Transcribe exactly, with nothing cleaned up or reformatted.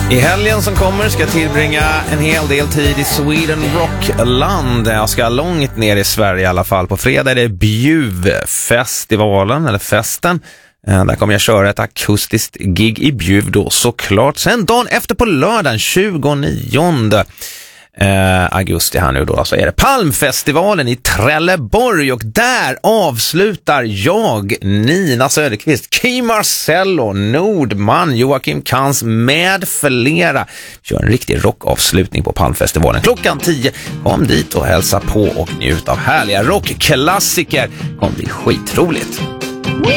I helgen som kommer ska jag tillbringa en hel del tid i Sweden Rockland. Jag ska långt ner i Sverige i alla fall. På fredag är det Bjuvfestivalen, eller festen. Där kommer jag köra ett akustiskt gig i Bjuv då såklart. Sen dagen efter på lördagen tjugonionde Eh, augusti här nu då, så är det Palmfestivalen i Trelleborg, och där avslutar jag, Nina Söderqvist, Key Marcello, Nordman, Joakim Kans med flera. Kör en riktig rockavslutning på Palmfestivalen klockan tio. Kom dit och hälsa på och njut av härliga rockklassiker. Det kommer bli skitroligt.